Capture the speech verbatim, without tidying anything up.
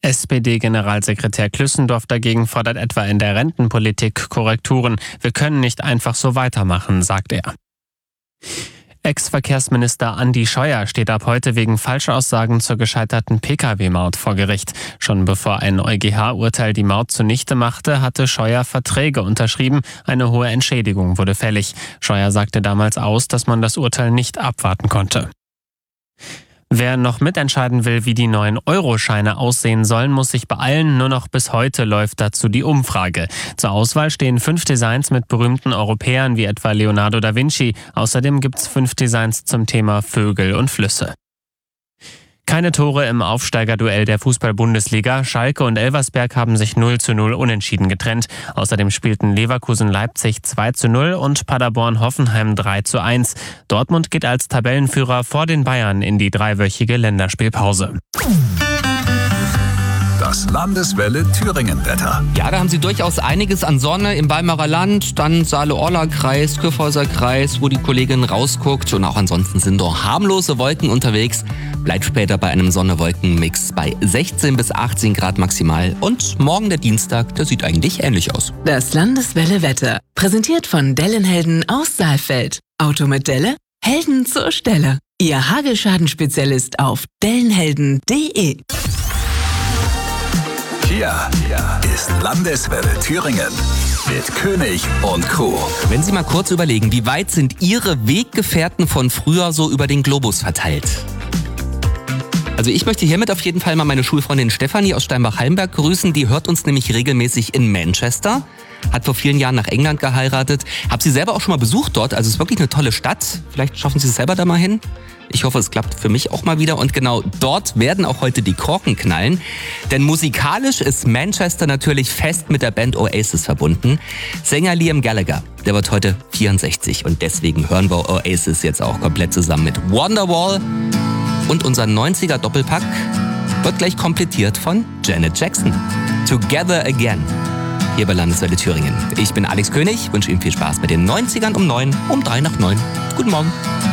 S P D-Generalsekretär Klüssendorf dagegen fordert etwa in der Rentenpolitik Korrekturen. Wir können nicht einfach so weitermachen, sagt er. Ex-Verkehrsminister Andi Scheuer steht ab heute wegen Falschaussagen zur gescheiterten Pkw Maut vor Gericht. Schon bevor ein EuGH-Urteil die Maut zunichte machte, hatte Scheuer Verträge unterschrieben. Eine hohe Entschädigung wurde fällig. Scheuer sagte damals aus, dass man das Urteil nicht abwarten konnte. Wer noch mitentscheiden will, wie die neuen Euroscheine aussehen sollen, muss sich beeilen. Nur noch bis heute läuft dazu die Umfrage. Zur Auswahl stehen fünf Designs mit berühmten Europäern wie etwa Leonardo da Vinci. Außerdem gibt's fünf Designs zum Thema Vögel und Flüsse. Keine Tore im Aufsteigerduell der Fußball-Bundesliga. Schalke und Elversberg haben sich null zu null unentschieden getrennt. Außerdem spielten Leverkusen-Leipzig zwei zu null und Paderborn-Hoffenheim drei zu eins. Dortmund geht als Tabellenführer vor den Bayern in die dreiwöchige Länderspielpause. Das Landeswelle Thüringen-Wetter. Ja, da haben Sie durchaus einiges an Sonne im Weimarer Land, dann Saale-Orla-Kreis, Kyffhäuser Kreis, wo die Kollegin rausguckt. Und auch ansonsten sind doch harmlose Wolken unterwegs. Bleibt später bei einem Sonne-Wolken-Mix bei sechzehn bis achtzehn Grad maximal. Und morgen der Dienstag, der sieht eigentlich ähnlich aus. Das Landeswelle-Wetter, präsentiert von Dellenhelden aus Saalfeld. Auto mit Delle, Helden zur Stelle. Ihr Hagelschaden-Spezialist auf dellenhelden punkt de. Hier ist Landeswelle Thüringen mit König und Crew. Wenn Sie mal kurz überlegen, wie weit sind Ihre Weggefährten von früher so über den Globus verteilt? Also ich möchte hiermit auf jeden Fall mal meine Schulfreundin Stefanie aus Steinbach-Hallenberg grüßen. Die hört uns nämlich regelmäßig in Manchester. Hat vor vielen Jahren nach England geheiratet. Hab sie selber auch schon mal besucht dort. Also es ist wirklich eine tolle Stadt. Vielleicht schaffen Sie es selber da mal hin. Ich hoffe, es klappt für mich auch mal wieder. Und genau dort werden auch heute die Korken knallen. Denn musikalisch ist Manchester natürlich fest mit der Band Oasis verbunden. Sänger Liam Gallagher, der wird heute vierundsechzig. Und deswegen hören wir Oasis jetzt auch komplett zusammen mit Wonderwall. Und unser neunziger Doppelpack wird gleich komplettiert von Janet Jackson. Together Again. Hier bei Landeswelle Thüringen. Ich bin Alex König, wünsche Ihnen viel Spaß mit den neunzigern um neun, um drei nach neun. Guten Morgen.